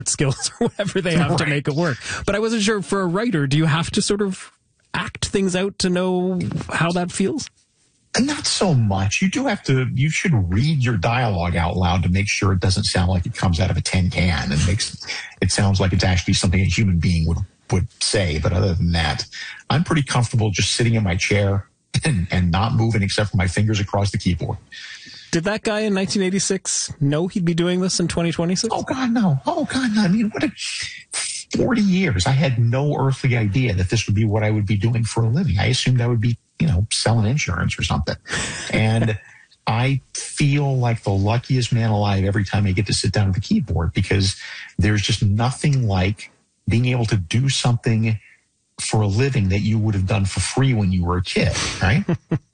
skills or whatever they have to make it work. But I wasn't sure, for a writer, do you have to sort of act things out to know how that feels? Not so much. You should read your dialogue out loud to make sure it doesn't sound like it comes out of a tin can and it sounds like it's actually something a human being would say. But other than that, I'm pretty comfortable just sitting in my chair and not moving except for my fingers across the keyboard. Did that guy in 1986 know he'd be doing this in 2026? Oh, God, no. I mean, 40 years. I had no earthly idea that this would be what I would be doing for a living. I assumed I would be, selling insurance or something. And I feel like the luckiest man alive every time I get to sit down at the keyboard, because there's just nothing like being able to do something for a living that you would have done for free when you were a kid, right?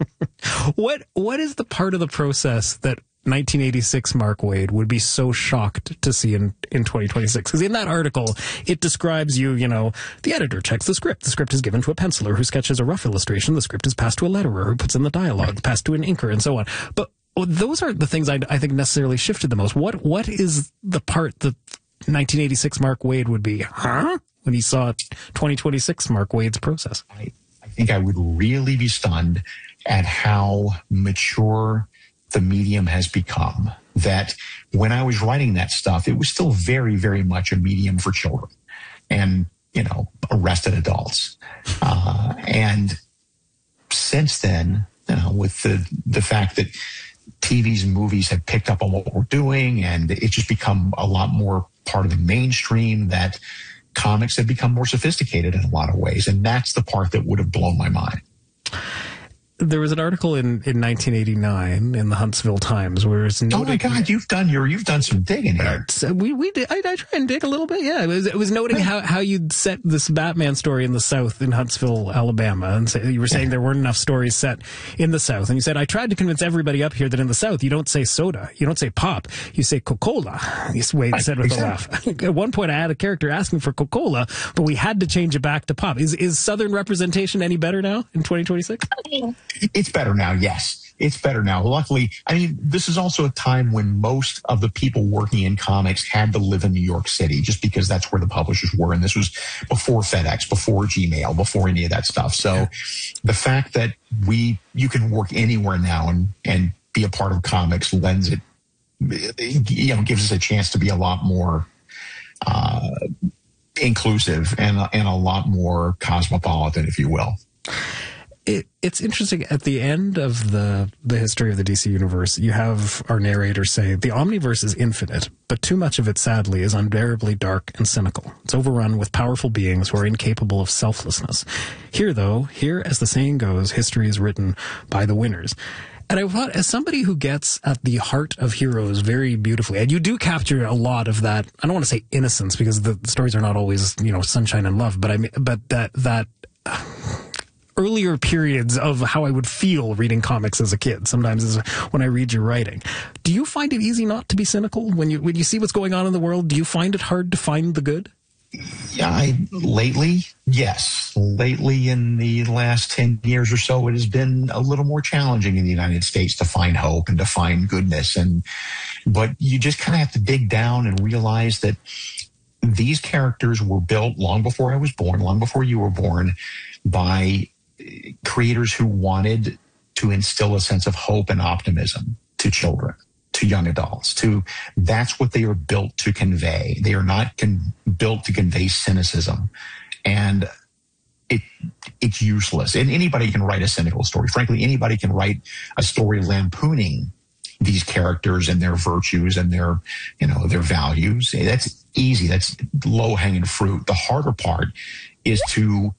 What is the part of the process that 1986 Mark Waid would be so shocked to see in 2026? Because in that article, it describes you, the editor checks the script. The script is given to a penciler who sketches a rough illustration. The script is passed to a letterer who puts in the dialogue, passed to an inker, and so on. But those aren't the things I think necessarily shifted the most. What is the part that 1986 Mark Waid would be, when he saw 2026 Mark Waid's process? I think I would really be stunned at how mature the medium has become. That when I was writing that stuff, it was still very, very much a medium for children and, arrested adults. And since then, with the fact that TVs and movies have picked up on what we're doing, and it's just become a lot more part of the mainstream, that comics have become more sophisticated in a lot of ways. And that's the part that would have blown my mind. There was an article in 1989 in the Huntsville Times where it's noting. Oh my God, you've done some digging here. So we did. I try and dig a little bit. Yeah, it was noting how you'd set this Batman story in the South, in Huntsville, Alabama, and you were saying there weren't enough stories set in the South, and you said, I tried to convince everybody up here that in the South you don't say soda, you don't say pop, you say Coca-Cola. Wade said with a laugh. At one point, I had a character asking for Coca-Cola, but we had to change it back to pop. Is Southern representation any better now in 2026? It's better now, yes. It's better now. Luckily, this is also a time when most of the people working in comics had to live in New York City, just because that's where the publishers were. And this was before FedEx, before Gmail, before any of that stuff. So the fact that you can work anywhere now and be a part of comics lends it, gives us a chance to be a lot more inclusive and a lot more cosmopolitan, if you will. It's interesting. At the end of the history of the DC universe, you have our narrator say, the Omniverse is infinite, but too much of it, sadly, is unbearably dark and cynical. It's overrun with powerful beings who are incapable of selflessness. Here, as the saying goes, history is written by the winners. And I thought, as somebody who gets at the heart of heroes very beautifully, and you do capture a lot of that, I don't want to say innocence, because the stories are not always, sunshine and love, but that earlier periods of how I would feel reading comics as a kid, sometimes is when I read your writing. Do you find it easy not to be cynical when you see what's going on in the world? Do you find it hard to find the good? Yeah, lately, yes. Lately, in the last 10 years or so, it has been a little more challenging in the United States to find hope and to find goodness. But you just kind of have to dig down and realize that these characters were built long before I was born, long before you were born, by creators who wanted to instill a sense of hope and optimism to children, to young adults. That's what they are built to convey. They are not built to convey cynicism, and it's useless. And anybody can write a cynical story. Frankly, anybody can write a story lampooning these characters and their virtues and their values. That's easy. That's low-hanging fruit. The harder part is to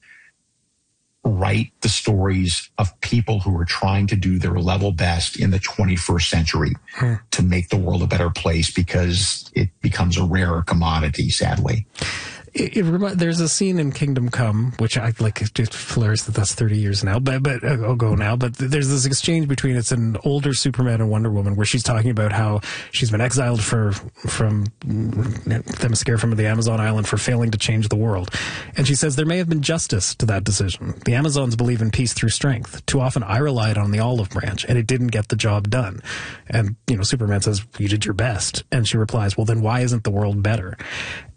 write the stories of people who are trying to do their level best in the 21st century to make the world a better place, because it becomes a rarer commodity, sadly. There's a scene in Kingdom Come, which I like. It's just hilarious that that's 30 years now, but ago now. But there's this exchange between, it's an older Superman and Wonder Woman, where she's talking about how she's been exiled from Themyscira, from the Amazon island, for failing to change the world. And she says, there may have been justice to that decision. The Amazons believe in peace through strength. Too often I relied on the olive branch, and it didn't get the job done. And Superman says, you did your best. And she replies, well, then why isn't the world better?